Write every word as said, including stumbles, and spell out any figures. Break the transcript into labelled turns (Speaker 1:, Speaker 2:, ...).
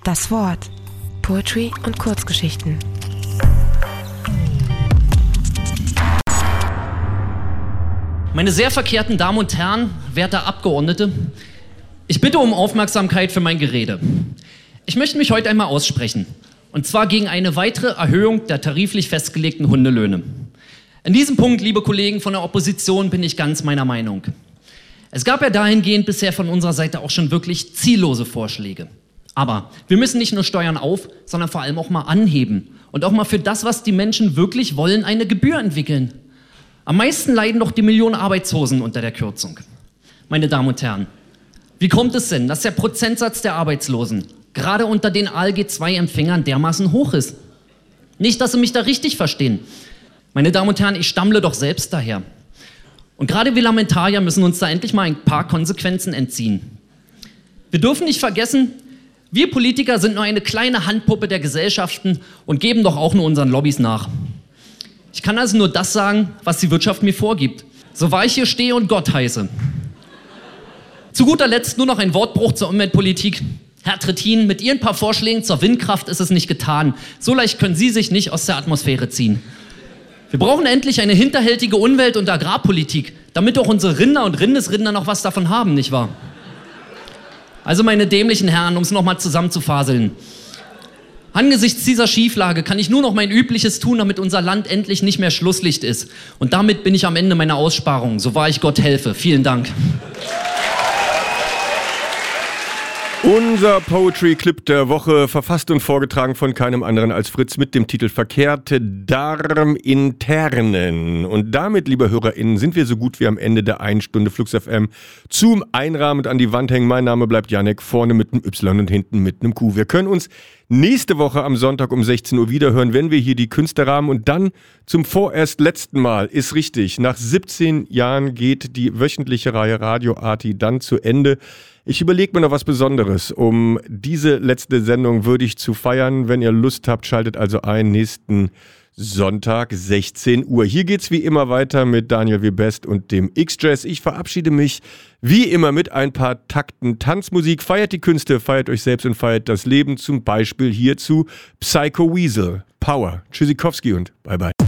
Speaker 1: Das Wort. Poetry und Kurzgeschichten.
Speaker 2: Meine sehr verkehrten Damen und Herren, werte Abgeordnete, ich bitte um Aufmerksamkeit für mein Gerede. Ich möchte mich heute einmal aussprechen, und zwar gegen eine weitere Erhöhung der tariflich festgelegten Hundelöhne. In diesem Punkt, liebe Kollegen von der Opposition, bin ich ganz meiner Meinung. Es gab ja dahingehend bisher von unserer Seite auch schon wirklich ziellose Vorschläge. Aber wir müssen nicht nur Steuern auf, sondern vor allem auch mal anheben und auch mal für das, was die Menschen wirklich wollen, eine Gebühr entwickeln. Am meisten leiden doch die Millionen Arbeitslosen unter der Kürzung. Meine Damen und Herren, wie kommt es denn, dass der Prozentsatz der Arbeitslosen gerade unter den A L G zwei Empfängern dermaßen hoch ist? Nicht, dass Sie mich da richtig verstehen. Meine Damen und Herren, ich stammle doch selbst daher. Und gerade wir Lamentarier müssen uns da endlich mal ein paar Konsequenzen entziehen. Wir dürfen nicht vergessen, wir Politiker sind nur eine kleine Handpuppe der Gesellschaften und geben doch auch nur unseren Lobbys nach. Ich kann also nur das sagen, was die Wirtschaft mir vorgibt. So wahr ich hier stehe und Gott heiße. Zu guter Letzt nur noch ein Wortbruch zur Umweltpolitik. Herr Trittin, mit Ihren paar Vorschlägen zur Windkraft ist es nicht getan. So leicht können Sie sich nicht aus der Atmosphäre ziehen. Wir brauchen endlich eine hinterhältige Umwelt- und Agrarpolitik, damit auch unsere Rinder und Rindesrinder noch was davon haben, nicht wahr? Also meine dämlichen Herren, um es nochmal zusammenzufaseln. Angesichts dieser Schieflage kann ich nur noch mein Übliches tun, damit unser Land endlich nicht mehr Schlusslicht ist. Und damit bin ich am Ende meiner Aussparung, so wahr ich Gott helfe. Vielen Dank.
Speaker 3: Unser Poetry-Clip der Woche, verfasst und vorgetragen von keinem anderen als Fritz mit dem Titel Verkehrte Darminternen. Und damit, liebe HörerInnen, sind wir so gut wie am Ende der einen Stunde Flux F M zum Einrahmen und an die Wand hängen. Mein Name bleibt Janek, vorne mit einem Y und hinten mit einem Q. Wir können uns nächste Woche am Sonntag um sechzehn Uhr wiederhören, wenn wir hier die Künste rahmen. Und dann zum vorerst letzten Mal, ist richtig, nach siebzehn Jahren geht die wöchentliche Reihe Radio Arti dann zu Ende. Ich überlege mir noch was Besonderes, um diese letzte Sendung würdig zu feiern. Wenn ihr Lust habt, schaltet also ein, nächsten Sonntag, sechzehn Uhr. Hier geht's wie immer weiter mit Daniel W. Best und dem X-Jazz. Ich verabschiede mich wie immer mit ein paar Takten Tanzmusik. Feiert die Künste, feiert euch selbst und feiert das Leben. Zum Beispiel hierzu Psycho Weasel, Power, Tschüssikowski und bye bye.